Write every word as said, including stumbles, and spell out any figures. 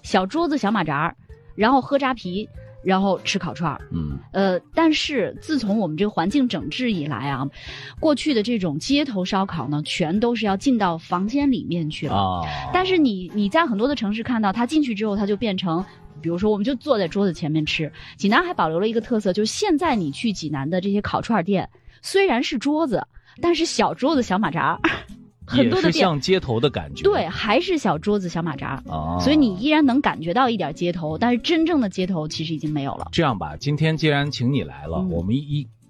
小桌子小马扎，然后喝扎啤，然后吃烤串儿。 嗯， 呃，但是自从我们这个环境整治以来啊，过去的这种街头烧烤呢，全都是要进到房间里面去了。 啊， 但是你你在很多的城市看到，它进去之后，它就变成，比如说我们就坐在桌子前面吃。济南还保留了一个特色，就是现在你去济南的这些烤串店，虽然是桌子，但是小桌子小马扎。很多的也是像街头的感觉， 对，还是小桌子小马扎， 啊， 所以你依然能感觉到一点街头，但是真正的街头其实已经没有了。 这样吧，今天既然请你来了， 嗯、 我们一